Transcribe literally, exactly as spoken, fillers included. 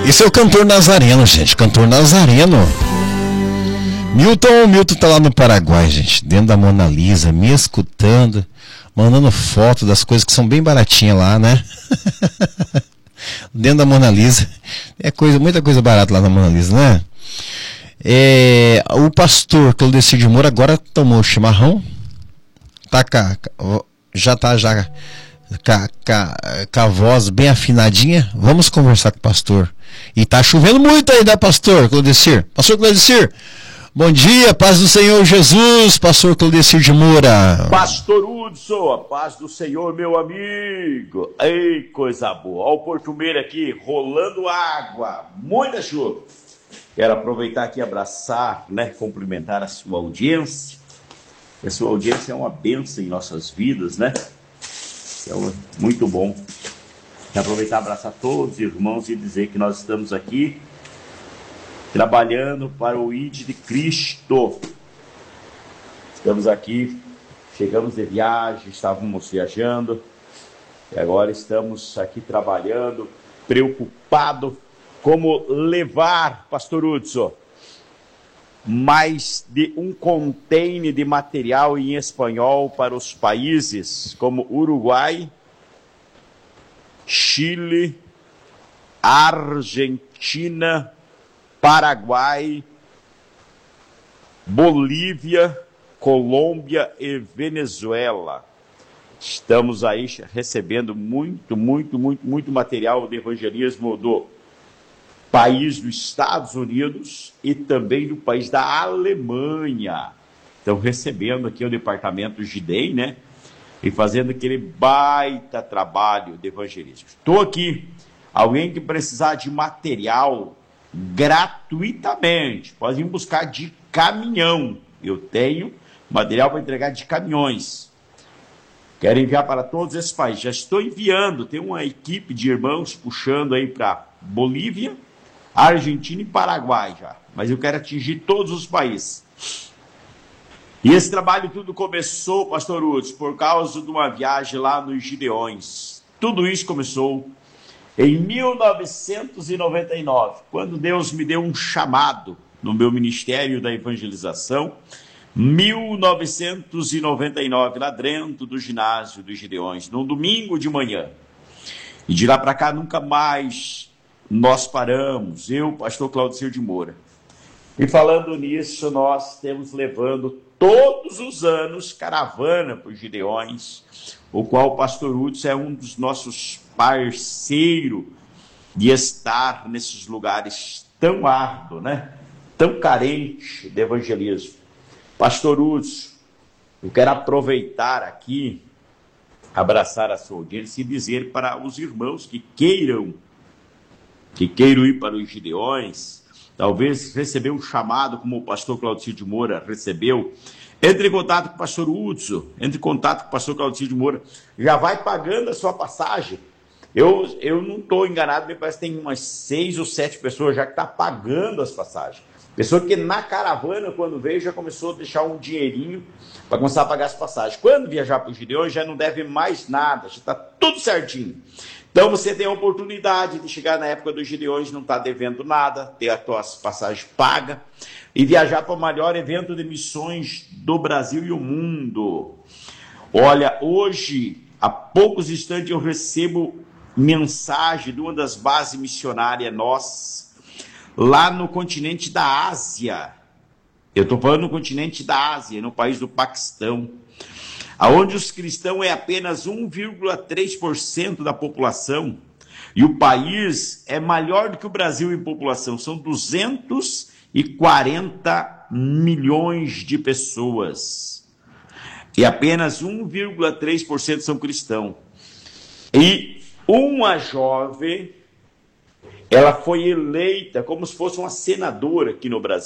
Esse é o cantor Nazareno, gente. Cantor Nazareno. Milton, Milton tá lá no Paraguai, gente. Dentro da Mona Lisa, me escutando, mandando foto das coisas que são bem baratinhas lá, né? Dentro da Mona Lisa. É coisa, muita coisa barata lá na Mona Lisa, né? É, o pastor Claudecir de Moura agora tomou chimarrão. Tá cá, já tá já com a voz bem afinadinha. Vamos conversar com o pastor. E tá chovendo muito aí, né, pastor Claudecir? Pastor Claudecir, bom dia, paz do Senhor Jesus, pastor Claudecir de Moura. Pastor Hudson, a paz do Senhor, meu amigo. Ei, coisa boa. Olha o portumeiro aqui, rolando água, muita chuva. Quero aproveitar aqui e abraçar, né, cumprimentar a sua audiência. A sua audiência é uma bênção em nossas vidas, né? É muito bom. Quero aproveitar e abraçar todos os irmãos e dizer que nós estamos aqui trabalhando para o I D de Cristo. Estamos aqui, chegamos de viagem, estávamos viajando e agora estamos aqui trabalhando, preocupado como levar, pastor Hudson, mais de um container de material em espanhol para os países como Uruguai, Chile, Argentina, Paraguai, Bolívia, Colômbia e Venezuela. Estamos aí recebendo muito, muito, muito, muito material de evangelismo do país dos Estados Unidos e também do país da Alemanha. Estão recebendo aqui o departamento Gidei, né? E fazendo aquele baita trabalho de evangelismo. Estou aqui. Alguém que precisar de material gratuitamente, pode vir buscar de caminhão. Eu tenho material para entregar de caminhões. Quero enviar para todos esses países. Já estou enviando. Tem uma equipe de irmãos puxando aí para Bolívia, Argentina e Paraguai já. Mas eu quero atingir todos os países. E esse trabalho tudo começou, pastor Hudson, por causa de uma viagem lá nos Gideões. Tudo isso começou em mil novecentos e noventa e nove, quando Deus me deu um chamado no meu ministério da evangelização. mil novecentos e noventa e nove, lá dentro do ginásio dos Gideões, num domingo de manhã. E de lá para cá nunca mais nós paramos, eu, pastor Claudecir de Moura. E falando nisso, nós temos levando todos os anos caravana para os Gideões, o qual o pastor Hudson é um dos nossos parceiros de estar nesses lugares tão árduos, né? Tão carentes de evangelismo. Pastor Hudson, eu quero aproveitar aqui, abraçar a sua audiência e dizer para os irmãos que queiram, que queiram ir para os Gideões, talvez receber um chamado como o pastor Claudecir de Moura recebeu, entre em contato com o pastor Hudson, entre em contato com o pastor Claudecir de Moura, já vai pagando a sua passagem. Eu, eu não estou enganado, me parece que tem umas seis ou sete pessoas já que estão tá pagando as passagens. Pessoa que na caravana, quando veio, já começou a deixar um dinheirinho para começar a pagar as passagens. Quando viajar para os Gideões, já não deve mais nada, já está tudo certinho. Então você tem a oportunidade de chegar na época dos Gideões, não está devendo nada, ter as suas passagens pagas e viajar para o maior evento de missões do Brasil e o mundo. Olha, hoje, há poucos instantes, eu recebo mensagem de uma das bases missionárias nossas, lá no continente da Ásia. Eu estou falando no continente da Ásia, no país do Paquistão, onde os cristãos é apenas um vírgula três por cento da população, e o país é maior do que o Brasil em população, são duzentos e quarenta milhões de pessoas, e apenas um vírgula três por cento são cristãos. E uma jovem, ela foi eleita como se fosse uma senadora aqui no Brasil.